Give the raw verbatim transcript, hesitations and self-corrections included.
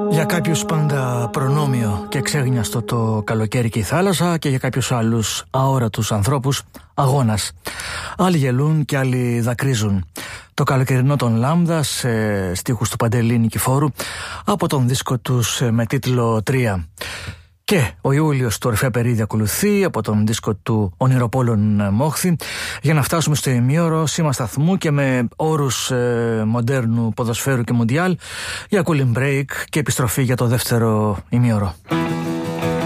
Για κάποιους πάντα προνόμιο και ξέγνιαστο το καλοκαίρι και η θάλασσα, και για κάποιους άλλους αόρατους ανθρώπους αγώνας. Άλλοι γελούν και άλλοι δακρύζουν. Το καλοκαιρινό των Λάμδα σε στίχους του Παντελή Νικηφόρου από τον δίσκο τους με τίτλο τρία. Και ο Ιούλιος του Ορφέα Περίδη ακολουθεί από τον δίσκο του Ονειροπόλων Μόχθη, για να φτάσουμε στο ημίωρο σήμα σταθμού και με όρους ε, μοντέρνου ποδοσφαίρου και μουντιάλ για cooling break και επιστροφή για το δεύτερο ημίωρο.